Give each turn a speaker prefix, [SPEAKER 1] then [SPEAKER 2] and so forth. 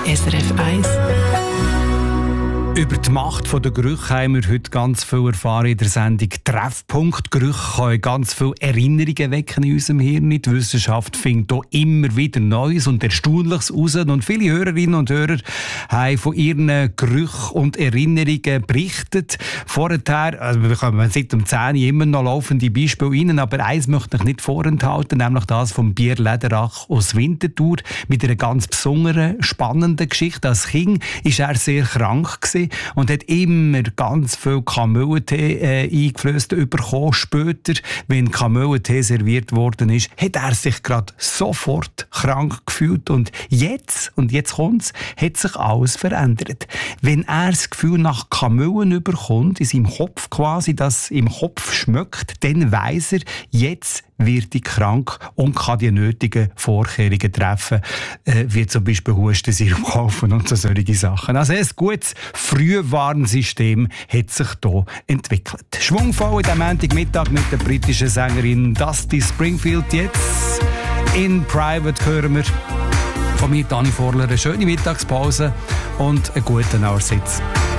[SPEAKER 1] SRF 1.
[SPEAKER 2] Über die Macht der Gerüche haben wir heute ganz viel erfahren in der Sendung Treffpunkt. Gerüche können ganz viele Erinnerungen wecken in unserem Hirn. Die Wissenschaft findet hier immer wieder Neues und Erstaunliches raus. Und viele Hörerinnen und Hörer haben von ihren Gerüchen und Erinnerungen berichtet. Vorher, also wir kommen seit dem 10 immer noch laufende Beispiele rein, aber eins möchte ich nicht vorenthalten, nämlich das von Pierre Lederach aus Winterthur mit einer ganz besonderen, spannenden Geschichte. Als Kind war er sehr krank gewesen und hat immer ganz viel Kamillentee eingeflößt bekommen. Später, wenn Kamillentee serviert worden ist, hat er sich gerade sofort krank gefühlt. Und jetzt kommt's, hat sich alles verändert. Wenn er das Gefühl nach Kamillen bekommt, in seinem Kopf quasi, das im Kopf schmeckt, dann weiss er, jetzt wird ich krank und kann die nötigen Vorkehrungen treffen, wie zum Beispiel Hustensirup kaufen und so solche Sachen. Also ein gutes Frühwarnsystem hat sich hier entwickelt. Schwungvoll in diesem Montagmittag mit der britischen Sängerin Dusty Springfield. Jetzt in Private hören wir von mir, Dani Vorler, eine schöne Mittagspause und einen guten Aussitz.